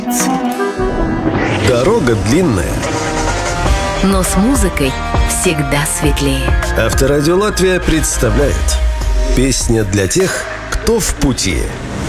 Дорога длинная, но с музыкой всегда светлее. Авторадио Латвия представляет песня для тех, кто в пути.